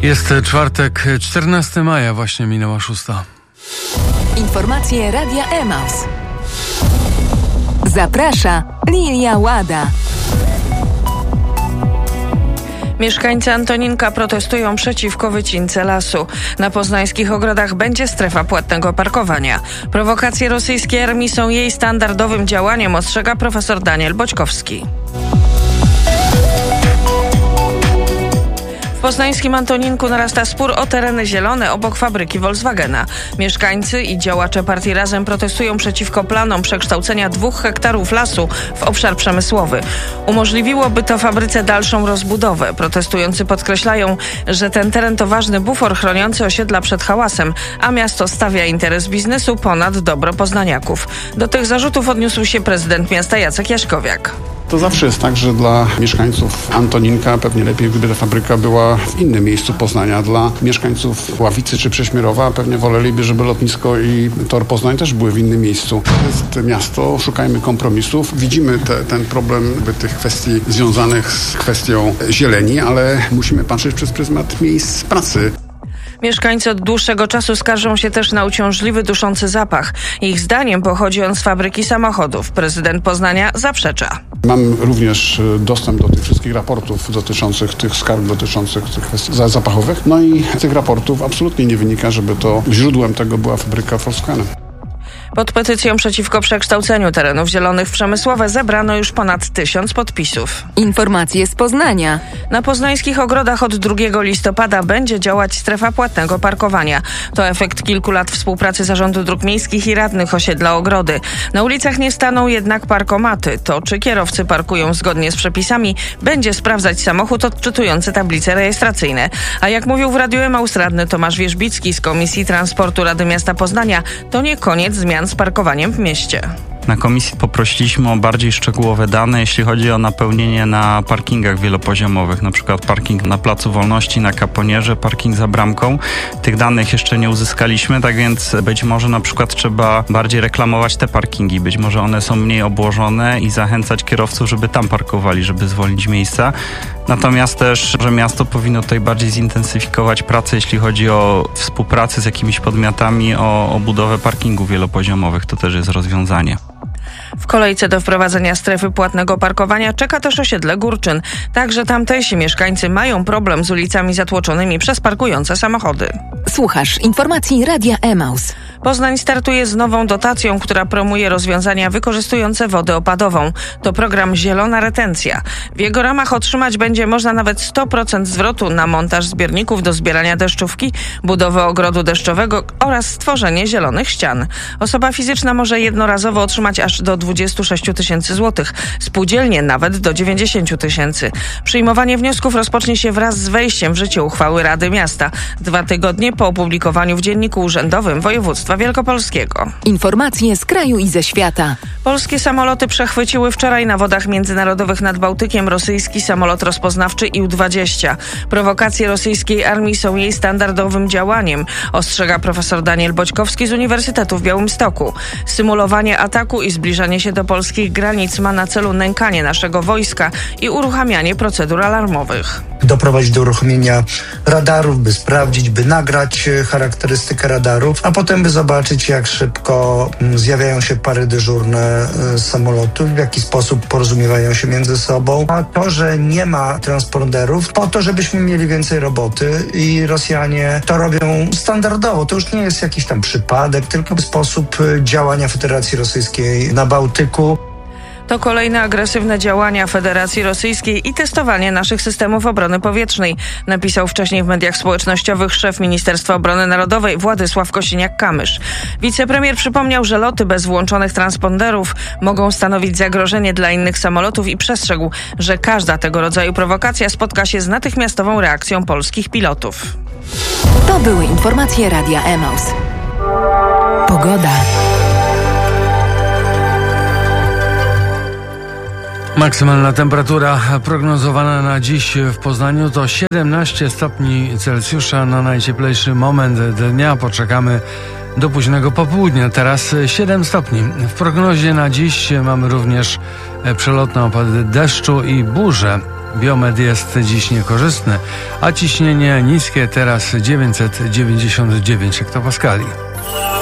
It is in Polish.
Jest czwartek, 14 maja, właśnie minęła 6. Informacje Radia Emaus. Zaprasza Lilia Łada. Mieszkańcy Antoninka protestują przeciwko wycince lasu. Na poznańskich ogrodach będzie strefa płatnego parkowania. Prowokacje rosyjskiej armii są jej standardowym działaniem, ostrzega profesor Daniel Boćkowski. W poznańskim Antoninku narasta spór o tereny zielone obok fabryki Volkswagena. Mieszkańcy i działacze partii Razem protestują przeciwko planom przekształcenia 2 hektarów lasu w obszar przemysłowy. Umożliwiłoby to fabryce dalszą rozbudowę. Protestujący podkreślają, że ten teren to ważny bufor chroniący osiedla przed hałasem, a miasto stawia interes biznesu ponad dobro poznaniaków. Do tych zarzutów odniósł się prezydent miasta Jacek Jaśkowiak. To zawsze jest tak, że dla mieszkańców Antoninka pewnie lepiej, gdyby ta fabryka była w innym miejscu Poznania. Dla mieszkańców Ławicy czy Prześmierowa pewnie woleliby, żeby lotnisko i tor Poznań też były w innym miejscu. To jest miasto, szukajmy kompromisów. Widzimy ten problem tych kwestii związanych z kwestią zieleni, ale musimy patrzeć przez pryzmat miejsc pracy. Mieszkańcy od dłuższego czasu skarżą się też na uciążliwy, duszący zapach. Ich zdaniem pochodzi on z fabryki samochodów. Prezydent Poznania zaprzecza. Mam również dostęp do tych wszystkich raportów dotyczących tych skarg, dotyczących tych kwestii zapachowych. No i z tych raportów absolutnie nie wynika, żeby to źródłem tego była fabryka Volkswagena. Pod petycją przeciwko przekształceniu terenów zielonych w przemysłowe zebrano już ponad 1000 podpisów. Informacje z Poznania. Na poznańskich ogrodach od 2 listopada będzie działać strefa płatnego parkowania. To efekt kilku lat współpracy Zarządu Dróg Miejskich i radnych osiedla Ogrody. Na ulicach nie staną jednak parkomaty. To, czy kierowcy parkują zgodnie z przepisami, będzie sprawdzać samochód odczytujący tablice rejestracyjne. A jak mówił w Radiu Emaus radny Tomasz Wierzbicki z Komisji Transportu Rady Miasta Poznania, to nie koniec zmian z parkowaniem w mieście. Na komisji poprosiliśmy o bardziej szczegółowe dane, jeśli chodzi o napełnienie na parkingach wielopoziomowych, na przykład parking na Placu Wolności, na Kaponierze, parking za bramką. Tych danych jeszcze nie uzyskaliśmy, tak więc być może na przykład trzeba bardziej reklamować te parkingi. Być może one są mniej obłożone i zachęcać kierowców, żeby tam parkowali, żeby zwolnić miejsca. Natomiast też, że miasto powinno tutaj bardziej zintensyfikować pracę, jeśli chodzi o współpracę z jakimiś podmiotami, o budowę parkingów wielopoziomowych. To też jest rozwiązanie. W kolejce do wprowadzenia strefy płatnego parkowania czeka też osiedle Górczyn. Także tamtejsi mieszkańcy mają problem z ulicami zatłoczonymi przez parkujące samochody. Słuchasz informacji Radia Emaus. Poznań startuje z nową dotacją, która promuje rozwiązania wykorzystujące wodę opadową. To program Zielona Retencja. W jego ramach otrzymać będzie można nawet 100% zwrotu na montaż zbiorników do zbierania deszczówki, budowę ogrodu deszczowego oraz stworzenie zielonych ścian. Osoba fizyczna może jednorazowo otrzymać aż do 26 000 złotych, spółdzielnie nawet do 90 000. Przyjmowanie wniosków rozpocznie się wraz z wejściem w życie uchwały Rady Miasta. 2 tygodnie po opublikowaniu w Dzienniku Urzędowym Województwa Wielkopolskiego. Informacje z kraju i ze świata. Polskie samoloty przechwyciły wczoraj na wodach międzynarodowych nad Bałtykiem rosyjski samolot rozpoznawczy IL-20. Prowokacje rosyjskiej armii są jej standardowym działaniem, ostrzega profesor Daniel Boćkowski z Uniwersytetu w Białymstoku. Symulowanie ataku i zbliżanie się do polskich granic ma na celu nękanie naszego wojska i uruchamianie procedur alarmowych. Doprowadzić do uruchomienia radarów, by sprawdzić, by nagrać charakterystykę radarów, a potem by zobaczyć, jak szybko zjawiają się pary dyżurne samolotów, w jaki sposób porozumiewają się między sobą. A to, że nie ma transponderów, po to, żebyśmy mieli więcej roboty i Rosjanie to robią standardowo. To już nie jest jakiś tam przypadek, tylko sposób działania Federacji Rosyjskiej na Bałtyku. To kolejne agresywne działania Federacji Rosyjskiej i testowanie naszych systemów obrony powietrznej, napisał wcześniej w mediach społecznościowych szef Ministerstwa Obrony Narodowej Władysław Kosiniak-Kamysz. Wicepremier przypomniał, że loty bez włączonych transponderów mogą stanowić zagrożenie dla innych samolotów i przestrzegł, że każda tego rodzaju prowokacja spotka się z natychmiastową reakcją polskich pilotów. To były informacje Radia Emaus. Pogoda. Maksymalna temperatura prognozowana na dziś w Poznaniu to 17 stopni Celsjusza. Na najcieplejszy moment dnia poczekamy do późnego popołudnia. Teraz 7 stopni. W prognozie na dziś mamy również przelotne opady deszczu i burze. Biomed jest dziś niekorzystny, a ciśnienie niskie teraz 999 hektopaskali.